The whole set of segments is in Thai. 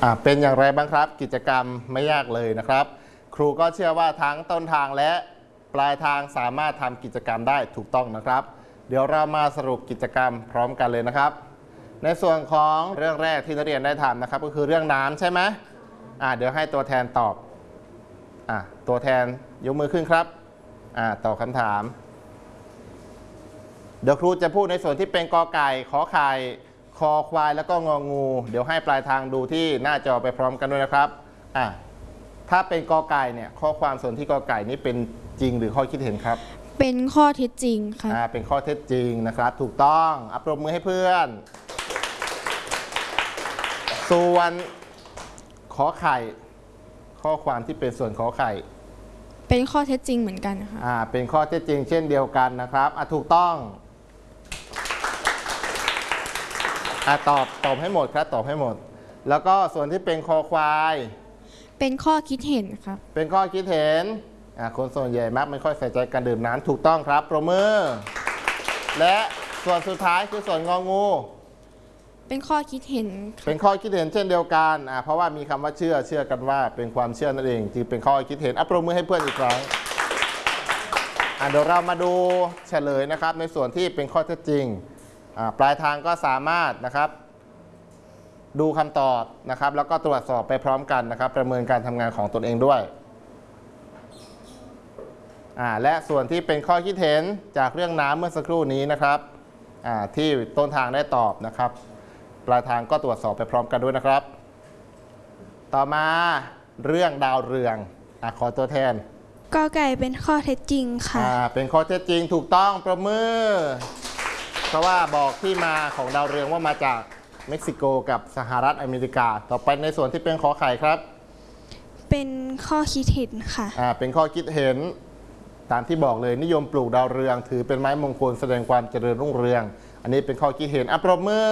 เป็นอย่างไรบ้างครับกิจกรรมไม่ยากเลยนะครับครูก็เชื่อว่าทั้งต้นทางและปลายทางสามารถทำกิจกรรมได้ถูกต้องนะครับเดี๋ยวเรามาสรุปกิจกรรมพร้อมกันเลยนะครับในส่วนของเรื่องแรกที่นักเรียนได้ทำนะครับก็คือเรื่องน้ำใช่ไหมเดี๋ยวให้ตัวแทนตอบตัวแทนยกมือขึ้นครับตอบคำถามเดี๋ยวครูจะพูดในส่วนที่เป็นกอไก่ขอไข่คอควายแล้วก็งองูเดี๋ยวให้ปลายทางดูที่หน้าจอไปพร้อมกันด้วยนะครับถ้าเป็นกอไก่เนี่ยข้อความส่วนที่กอไก่นี้เป็นจริงหรือข้อคิดเห็นครับเป็นข้อเท็จจริงค่ะเป็นข้อเท็จจริงนะครับถูกต้องปรบมือให้เพื่อนส่วนขอไข่ข้อความที่เป็นส่วนขอไข่เป็นข้อเท็จจริงเหมือนกันค่ะเป็นข้อเท็จจริงเช่นเดียวกันนะครับถูกต้องตอบให้หมดครับตอบให้หมดแล้วก็ส่วนที่เป็นคอควายเป็นข้อคิดเห็นครับเป็นข้อคิดเห็นคนส่วนใหญ่มักไม่ค่อยใส่ใจการดื่มน้ำถูกต้องครับปรบมือและส่วนสุดท้ายคือส่วนงองูเป็นข้อคิดเห็นเป็นข้อคิดเห็นเช่นเดียวกันเพราะว่ามีคำว่าเชื่อกันว่าเป็นความเชื่อนั่นเองจึงเป็นข้อคิดเห็นปรบมือให้เพื่อนอีกครั้งเดี๋ยวเรามาดูเฉลยนะครับในส่วนที่เป็นข้อเท็จจริงปลายทางก็สามารถนะครับดูคำตอบนะครับแล้วก็ตรวจสอบไปพร้อมกันนะครับประเมินการทำงานของตนเองด้วยและส่วนที่เป็นข้อคิดเห็นจากเรื่องน้ำเมื่อสักครู่นี้นะครับที่ต้นทางได้ตอบนะครับปลายทางก็ตรวจสอบไปพร้อมกันด้วยนะครับต่อมาเรื่องดาวเรืองขอตัวแทนกอไก่เป็นข้อเท็จจริงค่ะเป็นข้อเท็จจริงถูกต้องประมือเพราะว่าบอกที่มาของดาวเรืองว่ามาจากเม็กซิโกกับสหรัฐอเมริกาต่อไปในส่วนที่เป็นขอไข่ครับเป็นข้อคิดเห็นค่ะเป็นข้อคิดเห็นตามที่บอกเลยนิยมปลูกดาวเรืองถือเป็นไม้มงคลแสดงความเจริญรุ่งเรืองอันนี้เป็นข้อคิดเห็นปรบมือ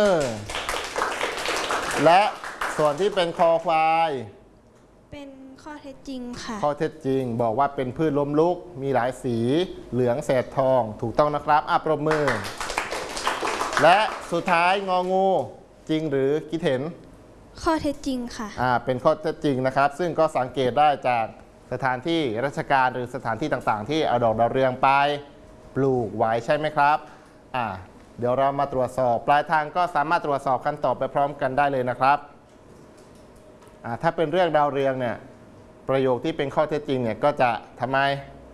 และส่วนที่เป็นคอควายเป็นข้อเท็จจริงค่ะข้อเท็จจริงบอกว่าเป็นพืชล้มลุกมีหลายสีเหลืองแสดทองถูกต้องนะครับปรบมือและสุดท้ายงองูจริงหรือคิดเห็นข้อเท็จจริงค่ะเป็นข้อเท็จจริงนะครับซึ่งก็สังเกตได้จากสถานที่ราชการหรือสถานที่ต่างๆที่เอาดอกดาวเรืองไปปลูกไว้ใช่ไหมครับเดี๋ยวเรามาตรวจสอบปลายทางก็สามารถตรวจสอบคำตอบไปพร้อมกันได้เลยนะครับถ้าเป็นเรื่องดาวเรืองเนี่ยประโยคที่เป็นข้อเท็จจริงเนี่ยก็จะทำไม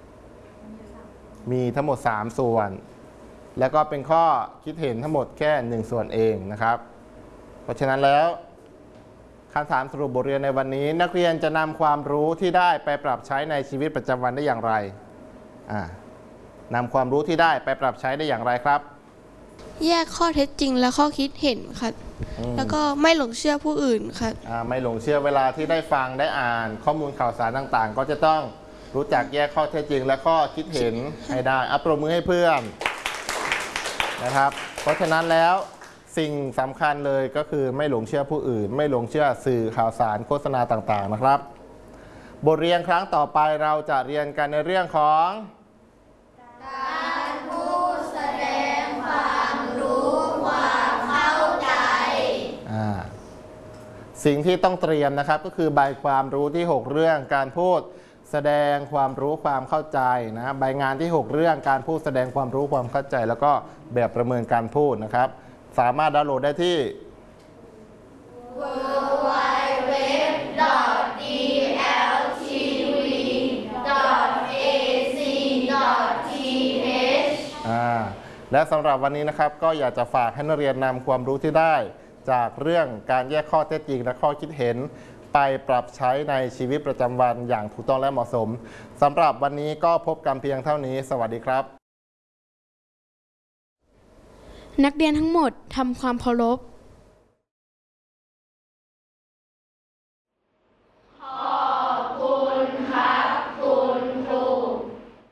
มีทั้งหมด3ส่วนแล้วก็เป็นข้อคิดเห็นทั้งหมดแค่1ส่วนเองนะครับเพราะฉะนั้นแล้วคำถามสรุปบทเรียนในวันนี้นักเรียนจะนำความรู้ที่ได้ไปปรับใช้ในชีวิตประจำวันได้อย่างไรนำความรู้ที่ได้ไปปรับใช้ได้อย่างไรครับแยกข้อเท็จจริงและข้อคิดเห็นครับแล้วก็ไม่หลงเชื่อผู้อื่นครับไม่หลงเชื่อเวลาที่ได้ฟังได้อ่านข้อมูลข่าวสารต่างๆก็จะต้องรู้จักแยกข้อเท็จจริงและข้อคิดเห็นให้ได้ปรบมือให้เพื่อนนะครับเพราะฉะนั้นแล้วสิ่งสำคัญเลยก็คือไม่หลงเชื่อผู้อื่นไม่หลงเชื่อสื่อข่าวสารโฆษณาต่างๆนะครับบทเรียนครั้งต่อไปเราจะเรียนกันในเรื่องของการพูดแสดงความรู้ความเข้าใจสิ่งที่ต้องเตรียมนะครับก็คือใบความรู้ที่6เรื่องการพูดแสดงความรู้ความเข้าใจนะใบงานที่6เรื่องการพูดแสดงความรู้ความเข้าใจแล้วก็แบบประเมินการพูดนะครับสามารถดาวน์โหลดได้ที่ www.dltv.ac.th และสำหรับวันนี้นะครับก็อยากจะฝากให้นักเรียนนำความรู้ที่ได้จากเรื่องการแยกข้อเท็จจริงและข้อคิดเห็นไปปรับใช้ในชีวิตประจำวันอย่างถูกต้องและเหมาะสมสำหรับวันนี้ก็พบกันเพียงเท่านี้สวัสดีครับนักเรียนทั้งหมดทำความเคารพ